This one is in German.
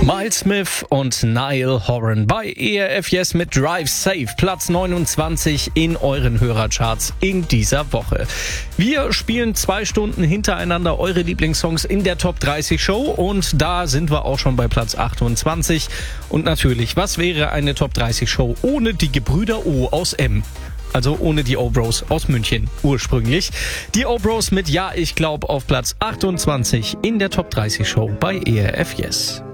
Miles Smith und Niall Horan bei ERF Yes mit Drive Safe, Platz 29 in euren Hörercharts in dieser Woche. Wir spielen 2 Stunden hintereinander eure Lieblingssongs in der Top 30 Show und da sind wir auch schon bei Platz 28. Und natürlich, was wäre eine Top 30 Show ohne die Gebrüder O aus M? Also ohne die O-Bros aus München ursprünglich. Die O-Bros mit Ja, ich glaub auf Platz 28 in der Top 30 Show bei ERF Yes.